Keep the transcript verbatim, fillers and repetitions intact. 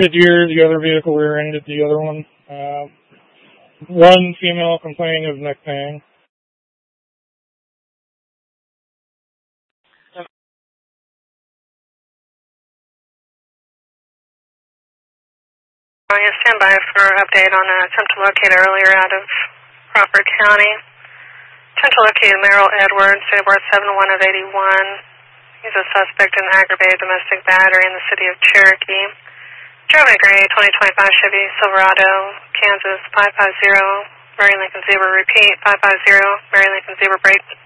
hit your, the other vehicle rear-ended the other one. Uh, one female complaining of neck pain. I stand by for update on an attempt to locate earlier out of Crawford County. Attempt to locate Merrill Edwards, date of birth seven one of eighty-one. He's a suspect in aggravated domestic battery in the city of Cherokee. Driving a gray twenty twenty-five Chevy Silverado, Kansas five five zero, Mary Lincoln Zebra. Repeat, five five zero, Mary Lincoln Zebra. Break.